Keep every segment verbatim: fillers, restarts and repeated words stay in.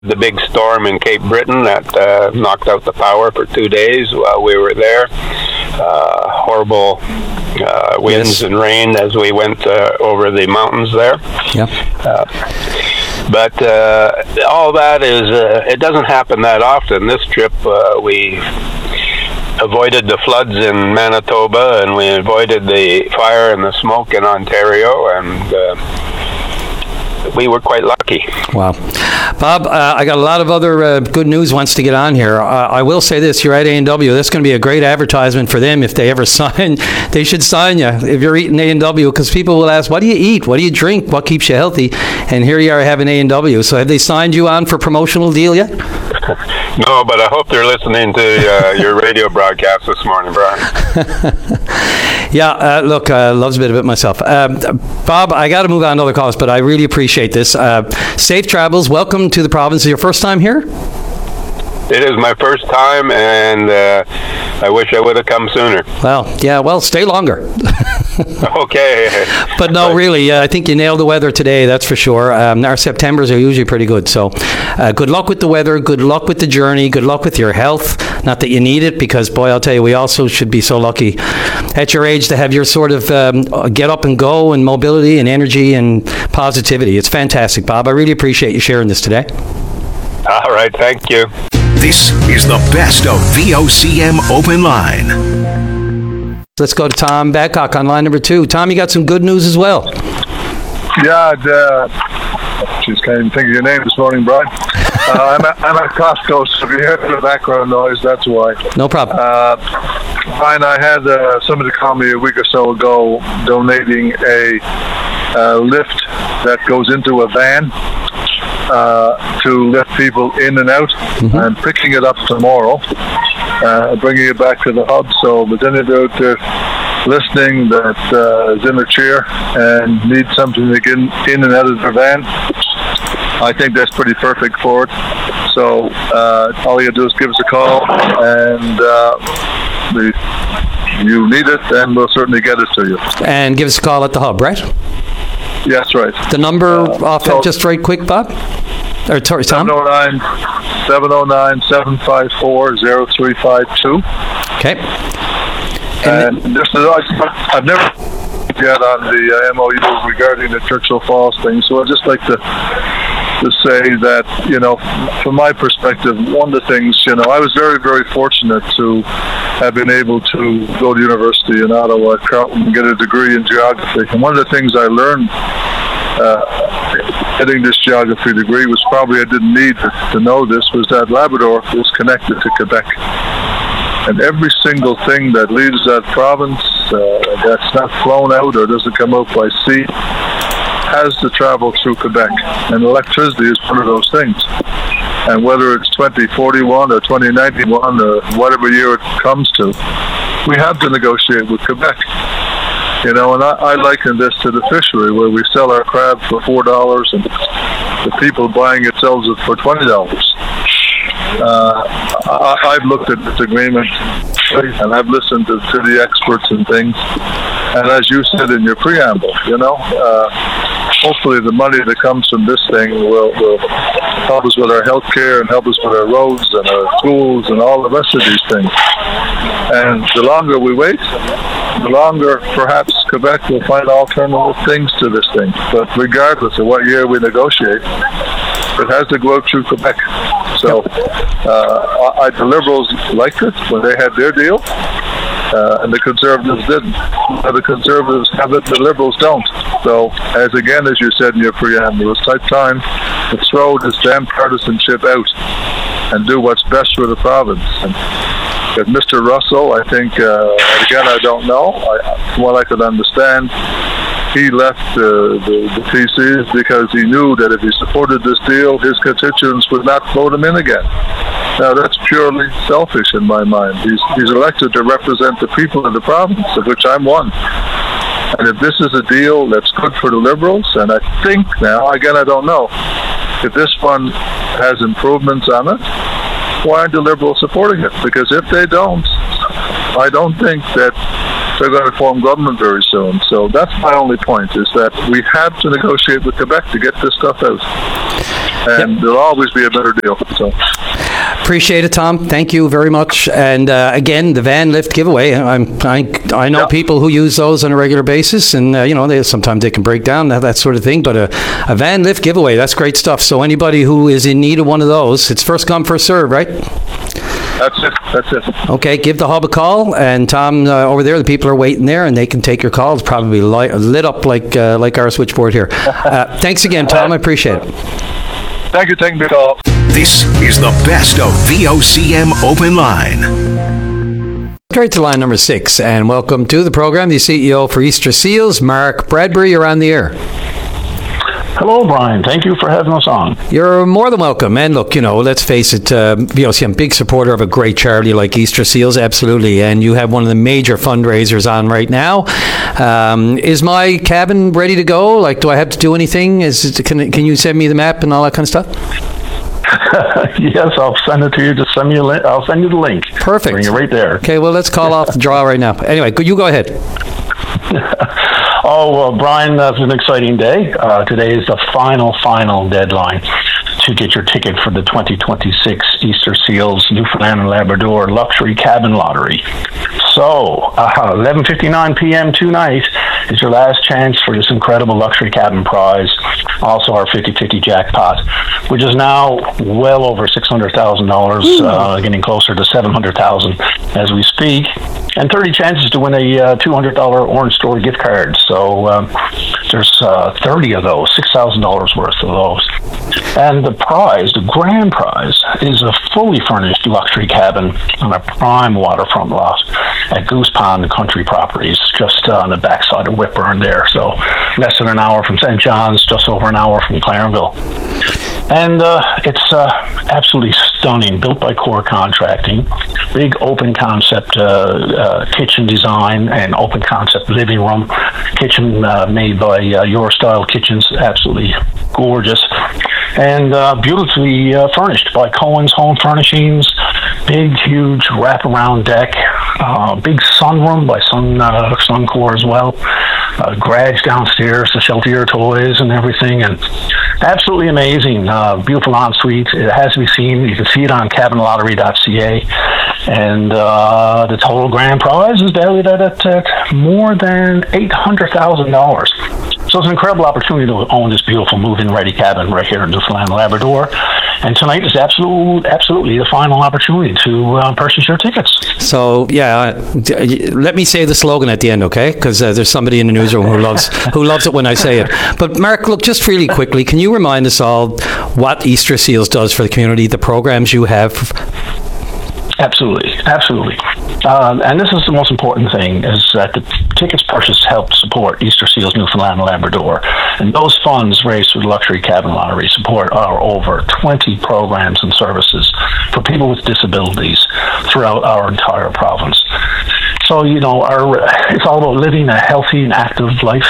the big storm in Cape Breton that uh, knocked out the power for two days while we were there. Uh, horrible uh, winds yes. and rain as we went uh, over the mountains there. Yeah. Uh, but uh, all that is, uh, it doesn't happen that often. This trip, uh, we avoided the floods in Manitoba, and we avoided the fire and the smoke in Ontario, and uh, we were quite lucky. Wow. Bob, uh, I got a lot of other uh, good news wants to get on here. Uh, I will say this, you're at A and W. That's going to be a great advertisement for them if they ever sign. They should sign you if you're eating A and W, because people will ask, what do you eat? What do you drink? What keeps you healthy? And here you are having A and W. So have they signed you on for promotional deal yet? No, but I hope they're listening to uh, your radio broadcast this morning, Brian. yeah, uh, look, uh, loves a bit of it myself. Um, Bob, I got to move on to other calls, but I really appreciate this. Uh, safe travels. Welcome to the province. Is your first time here? It is my first time, and uh, I wish I would have come sooner. Well, yeah, well, stay longer. Okay. But no, really, uh, I think you nailed the weather today, that's for sure. Um, our Septembers are usually pretty good. So uh, good luck with the weather, good luck with the journey, good luck with your health. Not that you need it, because, boy, I'll tell you, we also should be so lucky at your age to have your sort of um, get up and go and mobility and energy and positivity. It's fantastic, Bob. I really appreciate you sharing this today. All right, thank you. This is the best of V O C M Open Line. Let's go to Tom Badcock on line number two. Tom, you got some good news as well. Yeah, uh, just can't even think of your name this morning, Brian. Uh, I'm, at, I'm at Costco, so if you hear the background noise, that's why. No problem. Uh, Brian, I had uh, somebody call me a week or so ago donating a uh, lift that goes into a van uh, to lift people in and out. Mm-hmm. I'm picking it up tomorrow. Uh, bringing it back to the hub. So, but then they're out there listening that uh, is in a chair and needs something to get in, in and out of their van. I think that's pretty perfect for it. So, uh, all you do is give us a call, and uh, we, you need it, and we'll certainly get it to you. And give us a call at the hub, right? Yes, right. The number uh, off so, just right quick, Bob? Or sorry, Tom? seven oh nine, seven five four, oh three five two. Okay. And, and this is, I've never yet on the uh, M O U regarding the Churchill Falls thing, so I'd just like to to say that, you know, from my perspective, one of the things, you know, I was very, very fortunate to have been able to go to university in Ottawa at Carleton and get a degree in geography. And one of the things I learned uh, getting this geography degree was probably I didn't need to, to know this, was that Labrador is connected to Quebec. And every single thing that leaves that province uh, that's not flown out or doesn't come out by sea has to travel through Quebec. And electricity is one of those things. And whether it's twenty forty-one or twenty ninety-one or whatever year it comes to, we have to negotiate with Quebec. You know, and I, I liken this to the fishery, where we sell our crab for four dollars and the people buying it sells it for twenty dollars. Uh, I, I've looked at this agreement and I've listened to, to the experts and things. And as you said in your preamble, you know, uh, hopefully the money that comes from this thing will, will help us with our health care and help us with our roads and our schools and all the rest of these things. And the longer we wait, the longer perhaps Quebec will find alternative things to this thing. But regardless of what year we negotiate, it has to go out through Quebec. So uh, I, the Liberals liked it when they had their deal, uh, and the Conservatives didn't. Now, the Conservatives have it, the Liberals don't. So, as again, as you said in your preamble, it's like time to throw this damn partisanship out and do what's best for the province. And if Mister Russell, I think, uh, again, I don't know, I, from what I could understand, he left uh, the, the P Cs because he knew that if he supported this deal, his constituents would not vote him in again. Now, that's purely selfish in my mind. He's, he's elected to represent the people of the province, of which I'm one. And if this is a deal that's good for the Liberals, and I think now, again, I don't know, if this one has improvements on it, why aren't the Liberals supporting it? Because if they don't, I don't think that they're going to form government very soon. So that's my only point, is that we have to negotiate with Quebec to get this stuff out. and Yep. there'll always be a better deal. So. Appreciate it, Tom. Thank you very much. And uh, again, the van lift giveaway. I'm, I I know Yeah. people who use those on a regular basis, and uh, you know, they sometimes they can break down that, that sort of thing. But a, a van lift giveaway, that's great stuff. So anybody who is in need of one of those, it's first come, first serve, right? That's it. That's it. Okay, give the hub a call, and Tom uh, over there, the people are waiting there, and they can take your calls. Probably li- lit up like uh, like our switchboard here. Uh, thanks again, Tom. I appreciate it. Thank you for taking the call. This is the best of V O C M Open Line. Straight to line number six, and welcome to the program, the C E O for Easter Seals, Mark Bradbury. You're on the air. Hello, Brian. Thank you for having us on. You're more than welcome. And look, you know, let's face it, uh, V O C M, big supporter of a great charity like Easter Seals, absolutely. And you have one of the major fundraisers on right now. Um, is my cabin ready to go? Like, do I have to do anything? Is it, can, can you send me the map and all that kind of stuff? Yes, I'll send it to you. Just send me a link. I'll send you the link. Perfect. Bring it right there. Okay, well, let's call off the draw right now. Anyway, you go ahead. Oh, well, Brian, that's an exciting day. Uh, today is the final, final deadline to get your ticket for the twenty twenty-six Easter Seals Newfoundland and Labrador Luxury Cabin Lottery. So, uh, eleven fifty-nine p.m. tonight is your last chance for this incredible luxury cabin prize. Also, our fifty-fifty jackpot, which is now well over six hundred thousand dollars, uh, getting closer to seven hundred thousand dollars as we speak, and thirty chances to win a uh, two hundred dollars Orange Store gift card. So um, there's uh, thirty of those, six thousand dollars worth of those. And the prize, the grand prize, is a fully furnished luxury cabin on a prime waterfront lot at Goose Pond Country Properties, just uh, on the backside of Whitburn there. So less than an hour from Saint John's, just over an hour from Clarenville. And uh, it's uh, absolutely stunning, built by Core Contracting. Big open concept uh, uh, kitchen design and open concept living room. Kitchen uh, made by uh, Your Style Kitchens, absolutely gorgeous. And uh, beautifully uh, furnished by Cohen's Home Furnishings. Big, huge wraparound deck. Uh, big sunroom by Sun uh, Suncor as well. Uh, garage downstairs to shelter your toys and everything. And absolutely amazing. Uh, beautiful ensuite. It has to be seen. You can see it on cabin lottery dot c a. And uh, the total grand prize is valued at, at, at more than eight hundred thousand dollars. So it's an incredible opportunity to own this beautiful move-in ready cabin right here in Newfoundland and Labrador. And tonight is absolute, absolutely the final opportunity to uh, purchase your tickets. So, yeah, uh, let me say the slogan at the end, okay? Because uh, there's somebody in the newsroom who loves who loves it when I say it. But, Mark, look, just really quickly, can you remind us all what Easter Seals does for the community, the programs you have? Absolutely, absolutely. Uh, and this is the most important thing, is that the tickets purchased help support Easter Seals Newfoundland and Labrador. And those funds raised through the Luxury Cabin Lottery support our over twenty programs and services for people with disabilities throughout our entire province. So, you know, our it's all about living a healthy and active life.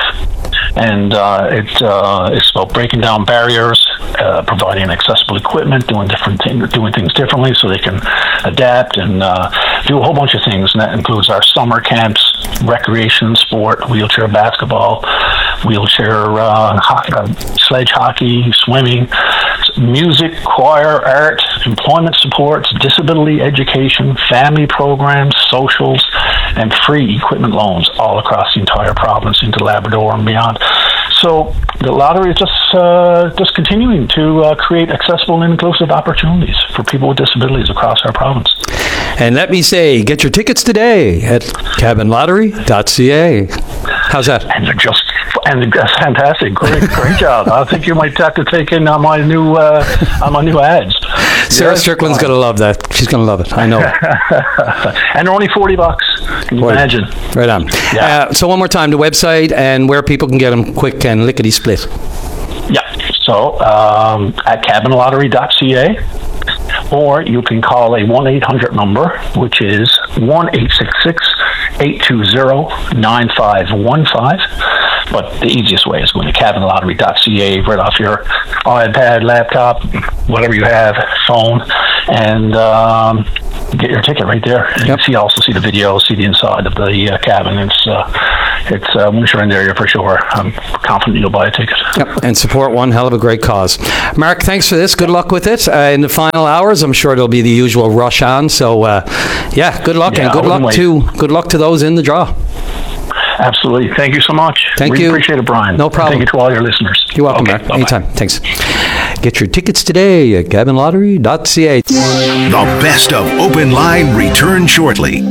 And uh, it, uh, it's about breaking down barriers, uh, providing accessible equipment, doing different things, doing things differently so they can adapt and uh, do a whole bunch of things. And that includes our summer camps, recreation, sport, wheelchair basketball, wheelchair uh, ho- uh, sledge hockey, swimming, music, choir, art, employment supports, disability education, family programs, socials, and free equipment loans all across the entire province into Labrador and beyond. So the lottery is just uh, just continuing to uh, create accessible and inclusive opportunities for people with disabilities across our province. And let me say, get your tickets today at cabin lottery dot c a. How's that? And they're just and that's fantastic. Great, great job. I think you might have to take in on my new uh, on my new ads. Sarah Yes, Strickland's fine. going to love that. She's going to love it. I know. And they're only forty bucks. Can you Right. imagine? Right on. Yeah. Uh, so one more time, the website and where people can get them quick and lickety-split. Yeah. So um, at cabin lottery dot c a, or you can call a one eight hundred number, which is one eight six six, eight two zero, nine five one five. But the easiest way is going to cabin lottery dot c a right off your iPad, laptop, whatever you have, phone, and um, get your ticket right there. And Yep. you can see, also see the video, see the inside of the uh, cabin. It's uh, it's uh, once you're in there, you're for sure. I'm confident you'll buy a ticket. Yep. And support one hell of a great cause. Mark, thanks for this. Good luck with it. Uh, in the final hours, I'm sure there'll be the usual rush on. So, uh, yeah, good luck, Yeah, and good I luck wouldn't to good luck to those in the draw. Absolutely. Thank you so much. Thank really you. appreciate it, Brian. No problem. Thank you to all your listeners. You're welcome, Okay, Mark. bye-bye. Anytime. Thanks. Get your tickets today at cabin lottery dot c a. The best of Open Line returns shortly.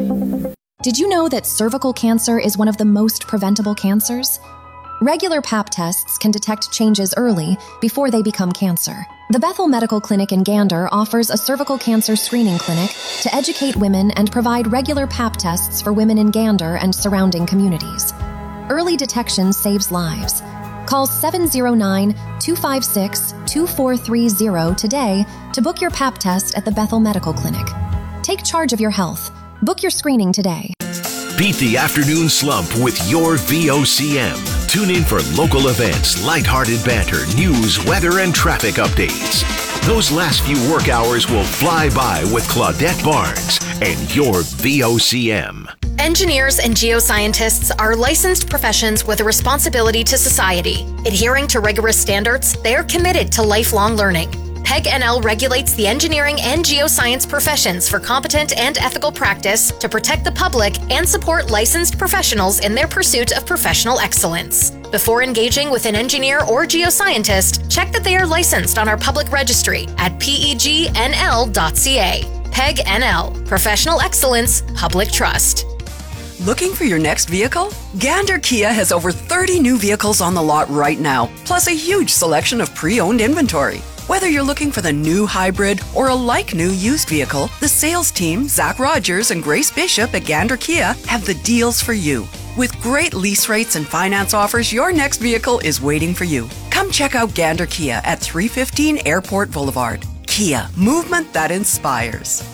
Did you know that cervical cancer is one of the most preventable cancers? Regular pap tests can detect changes early before they become cancer. The Bethel Medical Clinic in Gander offers a cervical cancer screening clinic to educate women and provide regular pap tests for women in Gander and surrounding communities. Early detection saves lives. Call seven oh nine, two five six, two four three zero today to book your pap test at the Bethel Medical Clinic. Take charge of your health. Book your screening today. Beat the afternoon slump with your V O C M. Tune in for local events, lighthearted banter, news, weather, and traffic updates. Those last few work hours will fly by with Claudette Barnes and your V O C M. Engineers and geoscientists are licensed professions with a responsibility to society. Adhering to rigorous standards, they are committed to lifelong learning. PEG N L regulates the engineering and geoscience professions for competent and ethical practice to protect the public and support licensed professionals in their pursuit of professional excellence. Before engaging with an engineer or geoscientist, check that they are licensed on our public registry at P E G N L dot C A. PEG N L, Professional Excellence, Public Trust. Looking for your next vehicle? Gander Kia has over thirty new vehicles on the lot right now, plus a huge selection of pre-owned inventory. Whether you're looking for the new hybrid or a like-new used vehicle, the sales team, Zach Rogers and Grace Bishop at Gander Kia, have the deals for you. With great lease rates and finance offers, your next vehicle is waiting for you. Come check out Gander Kia at three fifteen Airport Boulevard. Kia, movement that inspires.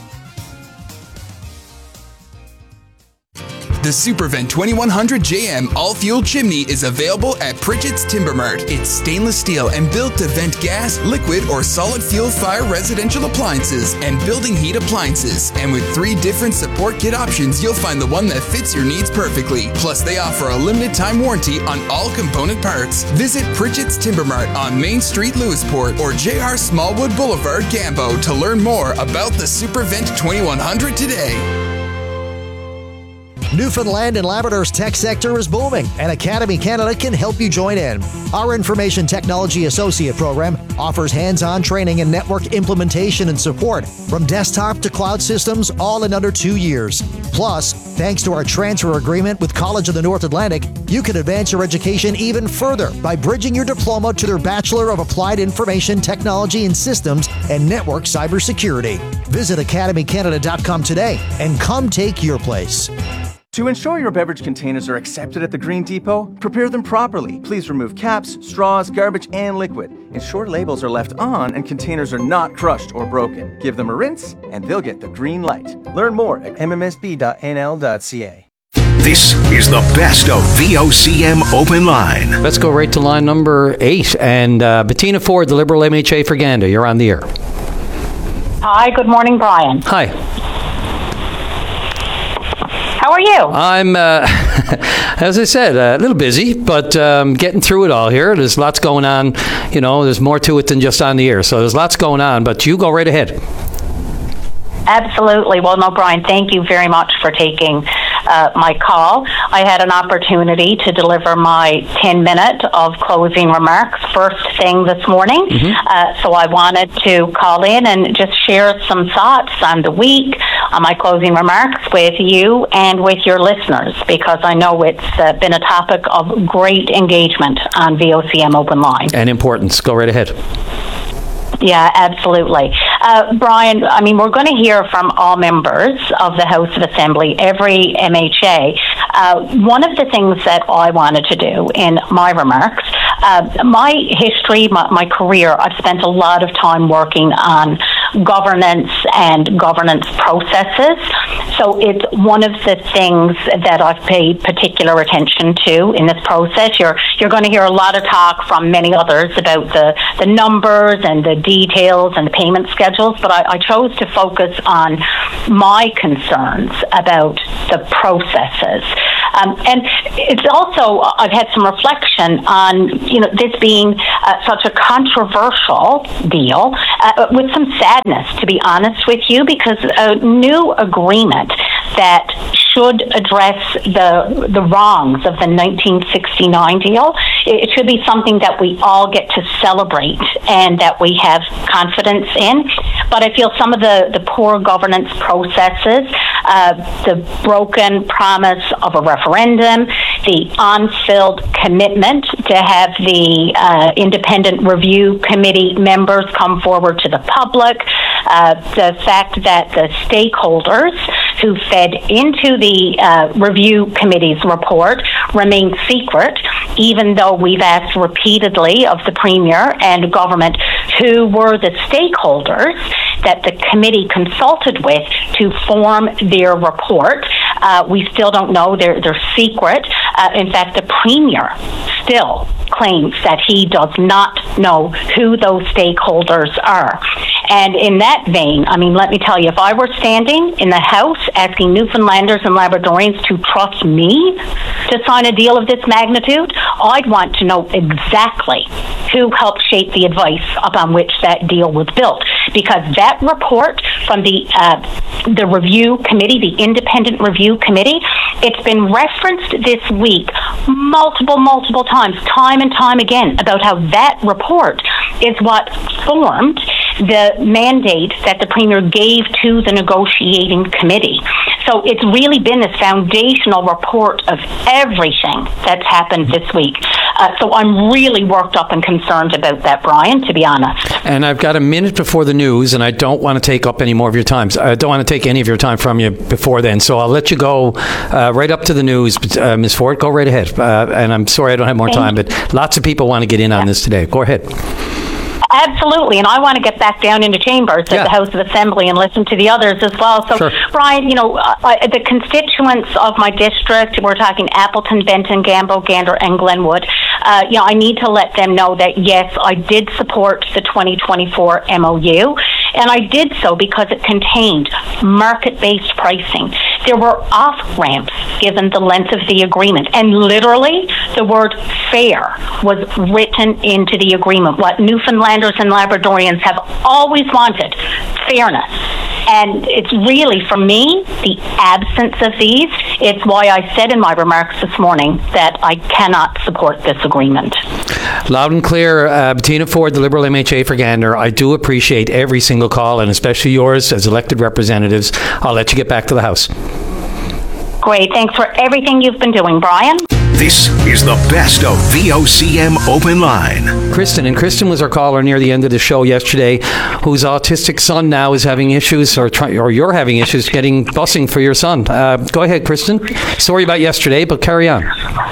The SuperVent twenty-one hundred J M all-fuel chimney is available at Pritchett's Timber Mart. It's stainless steel and built to vent gas, liquid, or solid fuel fire residential appliances and building heat appliances. And with three different support kit options, you'll find the one that fits your needs perfectly. Plus, they offer a limited time warranty on all component parts. Visit Pritchett's Timber Mart on Main Street, Lewisport, or J R Smallwood Boulevard, Gambo to learn more about the SuperVent twenty-one hundred today. Newfoundland and Labrador's tech sector is booming, and Academy Canada can help you join in. Our Information Technology Associate program offers hands-on training in network implementation and support, from desktop to cloud systems, all in under two years. Plus, thanks to our transfer agreement with College of the North Atlantic, you can advance your education even further by bridging your diploma to their Bachelor of Applied Information Technology and Systems and Network Cybersecurity. Visit academy canada dot com today and come take your place. To ensure your beverage containers are accepted at the Green Depot, prepare them properly. Please remove caps, straws, garbage, and liquid. Ensure labels are left on and containers are not crushed or broken. Give them a rinse and they'll get the green light. Learn more at m m s b dot n l dot c a. This is the best of V O C M Open Line. Let's go right to line number eight. And uh, Bettina Ford, the Liberal M H A for Gander. You're on the air. Hi, good morning, Brian. Hi. How are you? I'm, uh, as I said, a little busy, but um, getting through it all here. There's lots going on. You know, there's more to it than just on the air. So there's lots going on, but you go right ahead. Absolutely. Well, no, Brian, thank you very much for taking uh, my call. I had an opportunity to deliver my ten minute of closing remarks first thing this morning. Mm-hmm. Uh, so I wanted to call in and just share some thoughts on the week, on my closing remarks with you and with your listeners, because I know it's uh, been a topic of great engagement on V O C M Open Line. And importance. Go right ahead. Yeah, absolutely. Uh, Brian, I mean, we're going to hear from all members of the House of Assembly, every M H A. Uh, one of the things that I wanted to do in my remarks, uh, my history, my, my career, I've spent a lot of time working on governance and governance processes. So it's one of the things that I've paid particular attention to in this process. You're you're going to hear a lot of talk from many others about the, the numbers and the details and the payment schedules, but I, I chose to focus on my concerns about the processes. Um, and it's also, I've had some reflection on, you know, this being uh, such a controversial deal, uh, with some sadness, to be honest with you, because a new agreement that should address the the wrongs of the nineteen sixty-nine deal. It should be something that we all get to celebrate and that we have confidence in. But I feel some of the, the poor governance processes, uh, the broken promise of a referendum, the unfilled commitment to have the uh, independent review committee members come forward to the public, uh, the fact that the stakeholders who fed into the uh, review committee's report remain secret, even though we've asked repeatedly of the Premier and government who were the stakeholders that the committee consulted with to form their report. Uh, we still don't know. They're, they're secret. Uh, in fact, the Premier still claims that he does not know who those stakeholders are. And in that vein, I mean, let me tell you, if I were standing in the House asking Newfoundlanders and Labradorians to trust me to sign a deal of this magnitude, I'd want to know exactly who helped shape the advice upon which that deal was built. Because that report from the uh, the review committee, the independent review committee, it's been referenced this week multiple, multiple times, time and time again, about how that report is what formed the mandate that the Premier gave to the negotiating committee. So it's really been this foundational report of everything that's happened this week. Uh, so I'm really worked up and concerned about that, Brian, to be honest. And I've got a minute before the news, and I don't want to take up any more of your time. I don't want to take any of your time from you before then. So I'll let you go uh, right up to the news. But, uh, Miz Ford, go right ahead. Uh, and I'm sorry I don't have more time, but lots of people want to get in on this today. Go ahead. Absolutely, and I want to get back down into chambers at yeah. the House of Assembly and listen to the others as well. So, sure. Brian, you know, uh, the constituents of my district, we're talking Appleton, Benton, Gambo, Gander, and Glenwood, uh, you know, I need to let them know that, yes, I did support the twenty twenty-four M O U, and I did so because it contained market-based pricing. There were off-ramps given the length of the agreement, and literally the word fair was written into the agreement, what Newfoundlanders and Labradorians have always wanted, fairness. And it's really, for me, the absence of these. It's why I said in my remarks this morning that I cannot support this agreement. Loud and clear, uh, Bettina Ford, the Liberal M H A for Gander. I do appreciate every single call, and especially yours as elected representatives. I'll let you get back to the House. Great. Thanks for everything you've been doing, Brian. This is the best of V O C M Open Line. Kristen, and Kristen was our caller near the end of the show yesterday, whose autistic son now is having issues, or try, or you're having issues getting busing for your son. Uh, go ahead, Kristen. Sorry about yesterday, but carry on.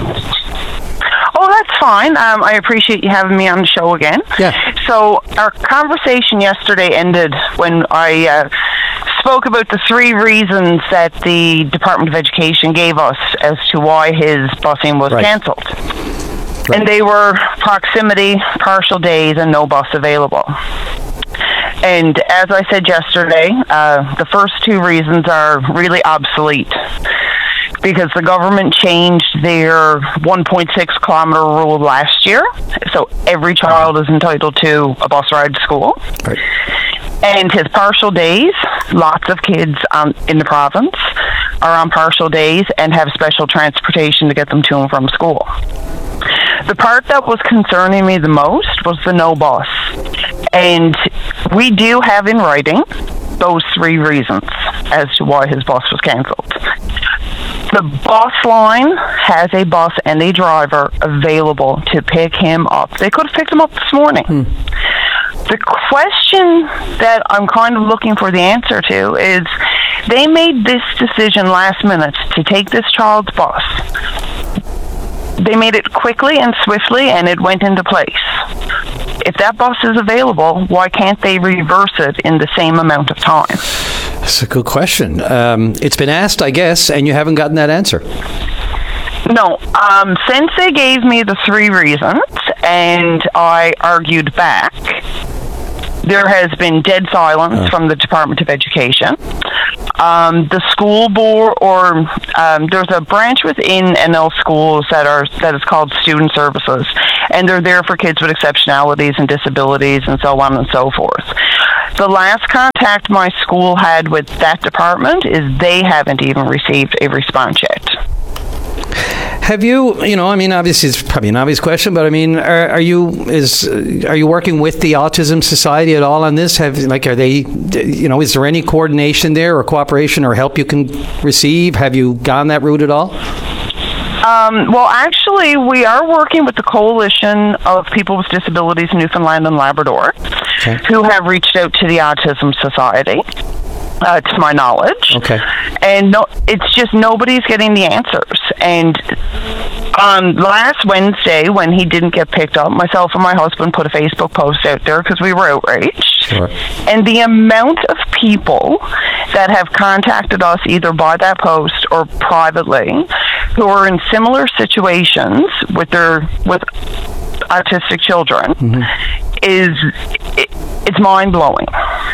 Oh, that's fine. Um, I appreciate you having me on the show again. Yeah. So our conversation yesterday ended when I uh, spoke about the three reasons that the Department of Education gave us as to why his busing was right. cancelled. Right. And they were proximity, partial days, and no bus available. And as I said yesterday, uh, the first two reasons are really obsolete, because the government changed their one point six kilometre rule last year, so every child is entitled to a bus ride to school. Right. And his partial days, lots of kids um, in the province are on partial days and have special transportation to get them to and from school. The part that was concerning me the most was the no bus. And we do have in writing those three reasons as to why his bus was cancelled. The bus line has a bus and a driver available to pick him up. They could have picked him up this morning. Hmm. The question that I'm kind of looking for the answer to is, they made this decision last minute to take this child's bus. They made it quickly and swiftly, and it went into place. If that bus is available, why can't they reverse it in the same amount of time? That's a good question. Um, it's been asked, I guess, and you haven't gotten that answer. No. Um, since they gave me the three reasons, and I argued back, there has been dead silence uh. from the Department of Education. Um, the school board, or um, there's a branch within N L schools that are that is called Student Services, and they're there for kids with exceptionalities and disabilities and so on and so forth. The last contact my school had with that department is they haven't even received a response yet. Have you, you know, I mean, obviously it's probably an obvious question, but I mean, are, are you is are you working with the Autism Society at all on this? Have like, are they, you know, is there any coordination there or cooperation or help you can receive? Have you gone that route at all? Um, well, actually, we are working with the Coalition of People with Disabilities in Newfoundland and Labrador, okay, who have reached out to the Autism Society. Uh, to my knowledge. Okay. And no, it's just nobody's getting the answers. And on last Wednesday, when he didn't get picked up, myself and my husband put a Facebook post out there because we were outraged. Sure. And the amount of people that have contacted us either by that post or privately who are in similar situations with their with autistic children mm-hmm. is it, it's mind-blowing.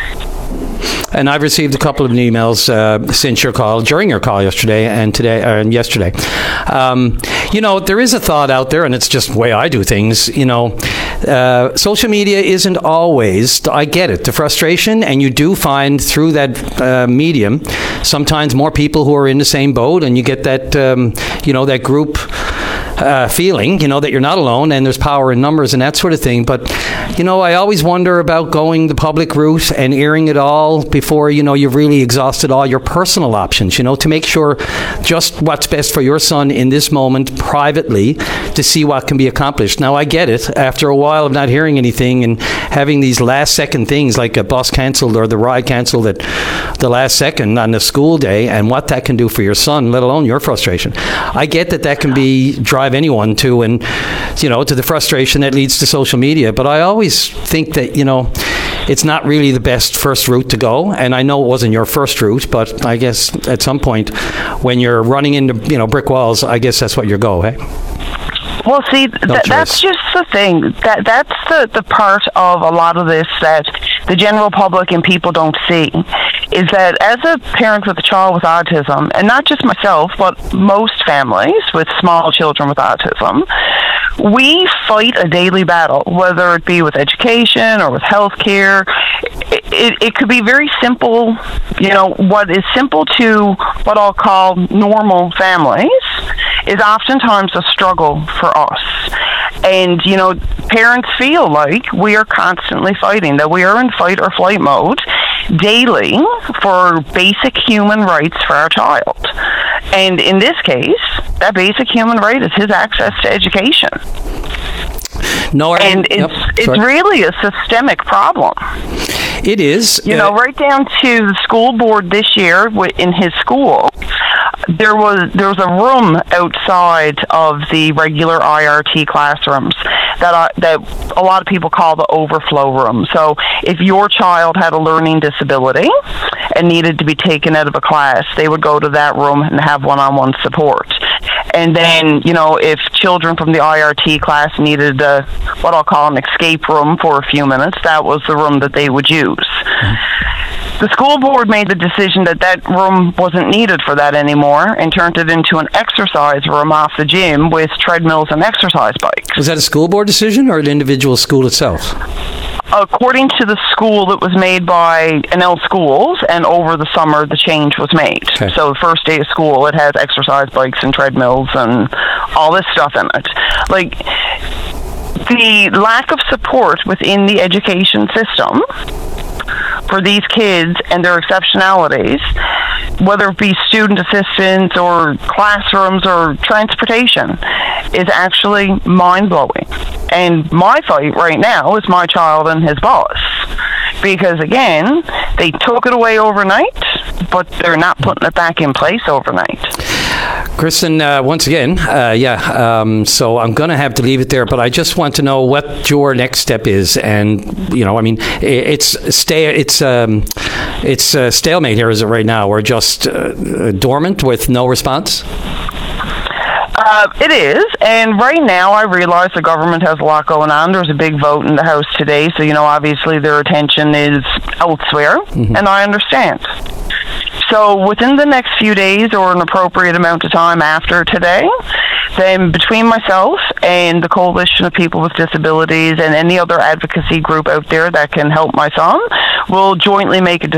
And I've received a couple of emails uh, since your call, during your call yesterday and today uh, and yesterday. Um, you know, there is a thought out there, and it's just the way I do things. You know, uh, social media isn't always. I get it, the frustration, and you do find through that uh, medium sometimes more people who are in the same boat, and you get that um, you know that group. Uh, feeling, you know, that you're not alone and there's power in numbers and that sort of thing. But, you know, I always wonder about going the public route and airing it all before, you know, you've really exhausted all your personal options, you know, to make sure just what's best for your son in this moment privately to see what can be accomplished. Now, I get it. After a while of not hearing anything and having these last second things like a bus cancelled or the ride cancelled at the last second on the school day and what that can do for your son, let alone your frustration. I get that that can be drive anyone to, and you know, to the frustration that leads to social media. But I always think that, you know, it's not really the best first route to go. And I know it wasn't your first route, but I guess at some point when you're running into, you know, brick walls, I guess that's what your go, hey? Well, see, th- that's just the thing. That that's the, the part of a lot of this that the general public and people don't see, is that as a parent with a child with autism, and not just myself, but most families with small children with autism, we fight a daily battle, whether it be with education or with healthcare. It, it, it could be very simple, you know, what is simple to what I'll call normal families is oftentimes a struggle for us. And, you know, parents feel like we are constantly fighting, that we are in fight or flight mode daily for basic human rights for our child. And in this case, that basic human right is his access to education. No, I, and it's yep, it's really a systemic problem. It is. You uh, know, right down to the school board this year in his school, there was there was a room outside of the regular I R T classrooms that I, that a lot of people call the overflow room. So if your child had a learning disability and needed to be taken out of a class, they would go to that room and have one-on-one support. And then, you know, if children from the I R T class needed a, what I'll call an escape room for a few minutes, that was the room that they would use. Mm-hmm. The school board made the decision that that room wasn't needed for that anymore and turned it into an exercise room off the gym with treadmills and exercise bikes. Was that a school board decision or an individual school itself? According to the school, it was made by N L Schools, and over the summer the change was made. Okay. So the first day of school, it has exercise bikes and treadmills and all this stuff in it. Like, the lack of support within the education system for these kids and their exceptionalities, whether it be student assistance or classrooms or transportation, is actually mind-blowing. And my fight right now is my child and his boss. Because, again, they took it away overnight, but they're not putting it back in place overnight. Kristen, uh, once again, uh, yeah, um, so I'm going to have to leave it there, but I just want to know what your next step is. And, you know, I mean, it's stay, it's um, it's uh, stalemate here, is it right now? We're just uh, dormant with no response? Uh, it is, and right now I realize the government has a lot going on. There's a big vote in the House today, so, you know, obviously their attention is elsewhere, mm-hmm. and I understand. So within the next few days or an appropriate amount of time after today, then between myself and the Coalition of People with Disabilities and any other advocacy group out there that can help my son, we'll jointly make a